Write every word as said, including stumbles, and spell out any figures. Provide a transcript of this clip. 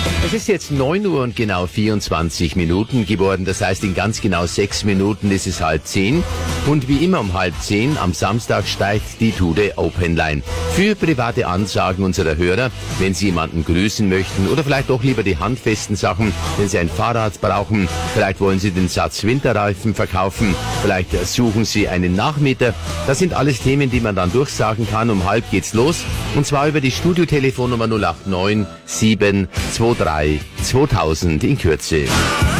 Es ist jetzt neun Uhr und genau vierundzwanzig Minuten geworden. Das heißt, in ganz genau sechs Minuten ist es halb zehn. Und wie immer um halb zehn am Samstag steigt die Tude Open Line. Für private Ansagen unserer Hörer, wenn Sie jemanden grüßen möchten oder vielleicht doch lieber die handfesten Sachen, wenn Sie ein Fahrrad brauchen, vielleicht wollen Sie den Satz Winterreifen verkaufen, vielleicht suchen Sie einen Nachmieter. Das sind alles Themen, die man dann durchsagen kann. Um halb geht's los. Und zwar über die Studiotelefonnummer null acht neun sieben zwei drei zweitausend in Kürze.